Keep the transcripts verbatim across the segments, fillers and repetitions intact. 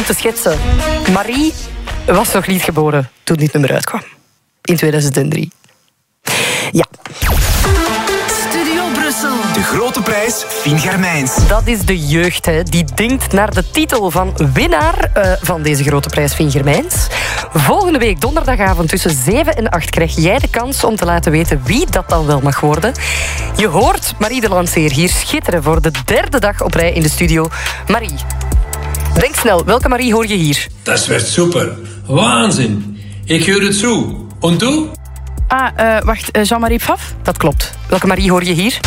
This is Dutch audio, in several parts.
om te schetsen. Marie was nog niet geboren toen dit nummer uitkwam. In tweeduizend drie. Ja. Studio Brussel. De grote prijs Fien Germijns. Dat is de jeugd, hè. Die denkt naar de titel van winnaar uh, van deze grote prijs Fien Germijns. Volgende week, donderdagavond tussen zeven en acht, krijg jij de kans om te laten weten wie dat dan wel mag worden. Je hoort Marie de Lanceer hier schitteren voor de derde dag op rij in de studio. Marie, denk snel, welke Marie hoor je hier? Dat werd super. Waanzin. Ik hoor het zo. En du? Ah, uh, wacht, uh, Jean-Marie Pfaff? Dat klopt. Welke Marie hoor je hier?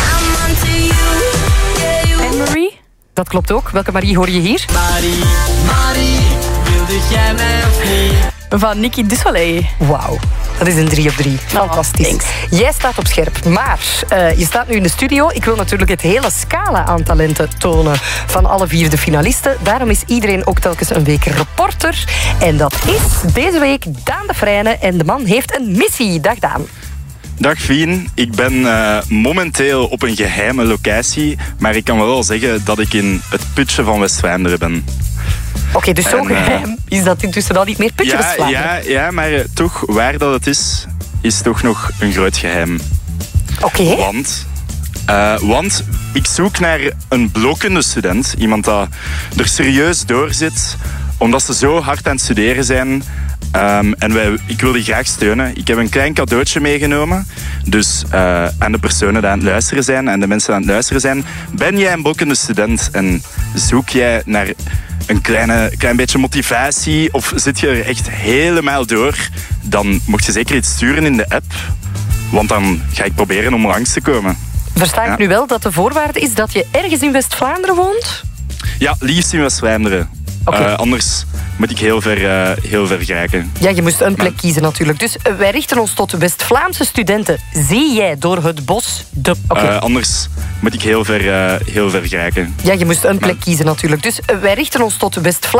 Anne-Marie? Dat klopt ook. Welke Marie hoor je hier? Marie, Marie, wilde jij mij of niet? Van Nicky Dusoleil. Wauw. Dat is een drie op drie. Fantastisch. Oh, jij staat op scherp, maar uh, je staat nu in de studio. Ik wil natuurlijk het hele scala aan talenten tonen van alle vier de finalisten. Daarom is iedereen ook telkens een week reporter. En dat is deze week Daan de Vrijne. En de man heeft een missie. Dag Daan. Dag Fien, ik ben uh, momenteel op een geheime locatie, maar ik kan wel zeggen dat ik in het putje van West-Vlaanderen ben. Oké, okay, dus zo en, uh, geheim is dat intussen al niet meer putje ja, West-Vlaanderen. ja, ja, maar uh, toch, waar dat het is, is toch nog een groot geheim. Oké. Okay. Want, uh, want ik zoek naar een blokkundestudent, iemand dat er serieus door zit, omdat ze zo hard aan het studeren zijn. Um, en wij, ik wil die graag steunen. Ik heb een klein cadeautje meegenomen. Dus uh, aan de personen die aan het luisteren zijn en de mensen die aan het luisteren zijn. Ben jij een blokkende student en zoek jij naar een kleine, klein beetje motivatie of zit je er echt helemaal door? Dan mocht je zeker iets sturen in de app. Want dan ga ik proberen om langs te komen. Versta ik ja. nu wel dat de voorwaarde is dat je ergens in West-Vlaanderen woont? Ja, liefst in West-Vlaanderen. Okay. Uh, anders moet ik heel ver, uh, heel ver geraken. Ja, je moest een plek maar... kiezen natuurlijk. Dus uh, wij richten ons tot West-Vlaamse studenten. Zie jij door het bos de... Okay. Uh, anders moet ik heel ver, uh, heel ver geraken. Ja, je moest een plek maar... kiezen natuurlijk. Dus uh, wij richten ons tot West-Vlaamse